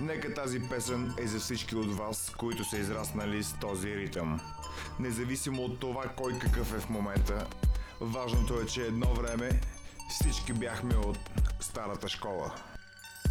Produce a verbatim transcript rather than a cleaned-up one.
Нека тази песен е за всички от вас, които са израснали с този ритъм. Независимо от това кой какъв е в момента, важното е, че едно време всички бяхме от старата школа.